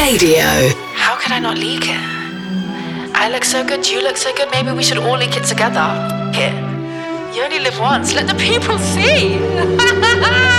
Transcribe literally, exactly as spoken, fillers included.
Radio. How could I not leak it? I look so good, you look so good, maybe we should all leak it together. F- it. You only live once, let the people see.